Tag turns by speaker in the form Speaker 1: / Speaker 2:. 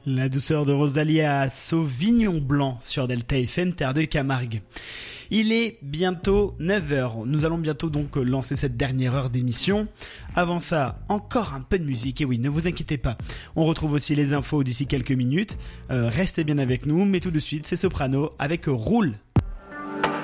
Speaker 1: La douceur de Rosalie à Sauvignon Blanc sur Delta FM, terre de Camargue. Il est bientôt 9h. Nous allons bientôt donc lancer cette dernière heure d'émission. Avant ça, encore un peu de musique. Et oui, ne vous inquiétez pas. On retrouve aussi les infos d'ici quelques minutes. Restez bien avec nous. Mais tout de suite, c'est Soprano avec Roule.